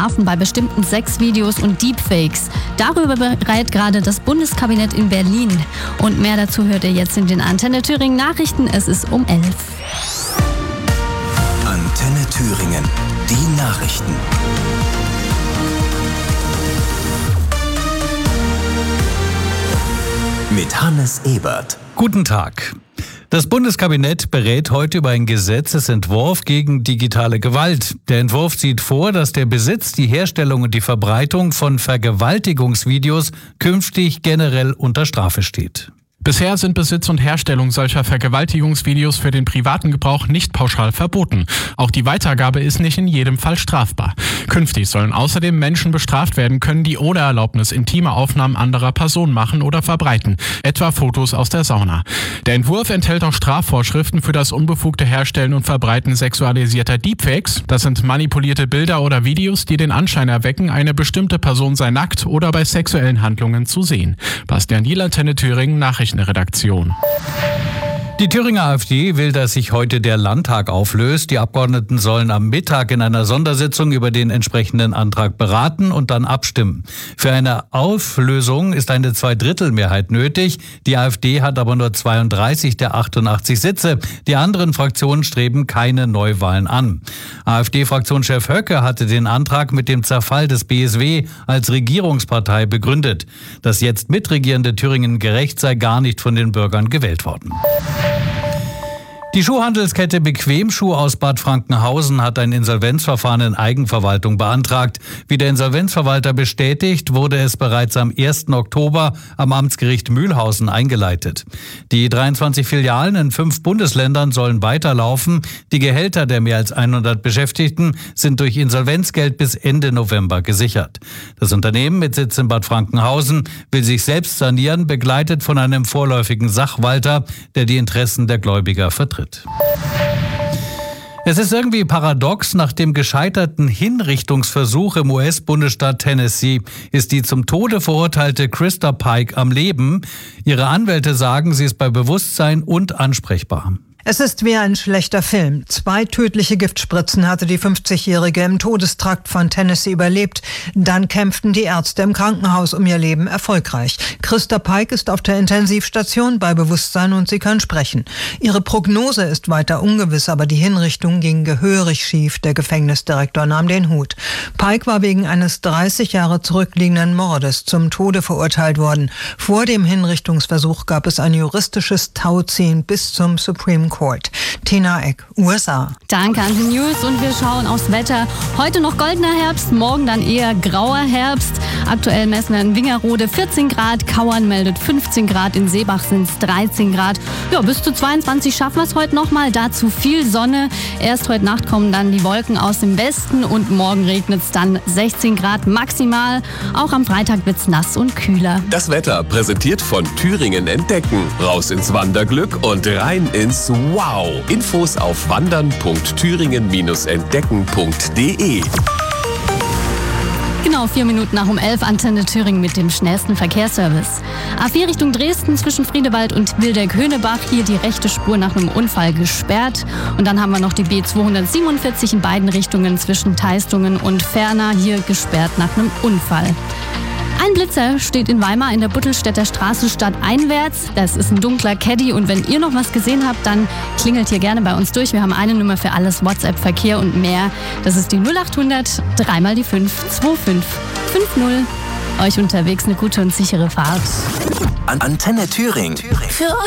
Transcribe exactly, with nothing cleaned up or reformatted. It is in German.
Strafen bei bestimmten Sexvideos und Deepfakes. Darüber berät gerade das Bundeskabinett in Berlin. Und mehr dazu hört ihr jetzt in den Antenne Thüringen Nachrichten. Es ist um elf. Antenne Thüringen, die Nachrichten. Mit Hannes Ebert. Guten Tag. Das Bundeskabinett berät heute über einen Gesetzesentwurf gegen digitale Gewalt. Der Entwurf sieht vor, dass der Besitz, die Herstellung und die Verbreitung von Vergewaltigungsvideos künftig generell unter Strafe steht. Bisher sind Besitz und Herstellung solcher Vergewaltigungsvideos für den privaten Gebrauch nicht pauschal verboten. Auch die Weitergabe ist nicht in jedem Fall strafbar. Künftig sollen außerdem Menschen bestraft werden können, die ohne Erlaubnis intime Aufnahmen anderer Personen machen oder verbreiten, etwa Fotos aus der Sauna. Der Entwurf enthält auch Strafvorschriften für das unbefugte Herstellen und Verbreiten sexualisierter Deepfakes. Das sind manipulierte Bilder oder Videos, die den Anschein erwecken, eine bestimmte Person sei nackt oder bei sexuellen Handlungen zu sehen. Bastian Diel, Antenne Thüringen, Nachrichten. Redaktion. Die Thüringer AfD will, dass sich heute der Landtag auflöst. Die Abgeordneten sollen am Mittag in einer Sondersitzung über den entsprechenden Antrag beraten und dann abstimmen. Für eine Auflösung ist eine Zweidrittelmehrheit nötig. Die AfD hat aber nur zweiunddreißig der achtundachtzig Sitze. Die anderen Fraktionen streben keine Neuwahlen an. AfD-Fraktionschef Höcke hatte den Antrag mit dem Zerfall des B S W als Regierungspartei begründet. Das jetzt mitregierende Thüringen Gerecht sei gar nicht von den Bürgern gewählt worden. Die Schuhhandelskette Bequemschuh aus Bad Frankenhausen hat ein Insolvenzverfahren in Eigenverwaltung beantragt. Wie der Insolvenzverwalter bestätigt, wurde es bereits am ersten Oktober am Amtsgericht Mühlhausen eingeleitet. Die dreiundzwanzig Filialen in fünf Bundesländern sollen weiterlaufen. Die Gehälter der mehr als hundert Beschäftigten sind durch Insolvenzgeld bis Ende November gesichert. Das Unternehmen mit Sitz in Bad Frankenhausen will sich selbst sanieren, begleitet von einem vorläufigen Sachwalter, der die Interessen der Gläubiger vertritt. Es ist irgendwie paradox, nach dem gescheiterten Hinrichtungsversuch im U S-Bundesstaat Tennessee ist die zum Tode verurteilte Krista Pike am Leben. Ihre Anwälte sagen, sie ist bei Bewusstsein und ansprechbar. Es ist wie ein schlechter Film. Zwei tödliche Giftspritzen hatte die fünfzigjährige im Todestrakt von Tennessee überlebt. Dann kämpften die Ärzte im Krankenhaus um ihr Leben erfolgreich. Krista Pike ist auf der Intensivstation bei Bewusstsein und sie kann sprechen. Ihre Prognose ist weiter ungewiss, aber die Hinrichtung ging gehörig schief. Der Gefängnisdirektor nahm den Hut. Pike war wegen eines dreißig Jahre zurückliegenden Mordes zum Tode verurteilt worden. Vor dem Hinrichtungsversuch gab es ein juristisches Tauziehen bis zum Supreme Court. Tina Eck, U S A. Danke an die News und wir schauen aufs Wetter. Heute noch goldener Herbst, morgen dann eher grauer Herbst. Aktuell messen wir in Wingerode vierzehn Grad, Kauern meldet fünfzehn Grad, in Seebach sind es dreizehn Grad. Ja, bis zu zweiundzwanzig schaffen wir es heute nochmal. Dazu viel Sonne. Erst heute Nacht kommen dann die Wolken aus dem Westen und morgen regnet es dann sechzehn Grad maximal. Auch am Freitag wird es nass und kühler. Das Wetter präsentiert von Thüringen Entdecken. Raus ins Wanderglück und rein ins Wow! Infos auf wandern punkt thüringen entdecken punkt de. Genau, vier Minuten nach um elf, Antenne Thüringen mit dem schnellsten Verkehrsservice. A vier Richtung Dresden zwischen Friedewald und Wildeck-Höhnebach, hier die rechte Spur nach einem Unfall gesperrt. Und dann haben wir noch die B zweihundertsiebenundvierzig in beiden Richtungen zwischen Teistungen und Ferner, hier gesperrt nach einem Unfall. Ein Blitzer steht in Weimar in der Buttelstädter Straße stadteinwärts. Das ist ein dunkler Caddy und wenn ihr noch was gesehen habt, dann klingelt hier gerne bei uns durch. Wir haben eine Nummer für alles WhatsApp-Verkehr und mehr. Das ist die null achthundert, dreimal die fünf, zwei fünf fünf null. Euch unterwegs eine gute und sichere Fahrt. Antenne Thüringen. Für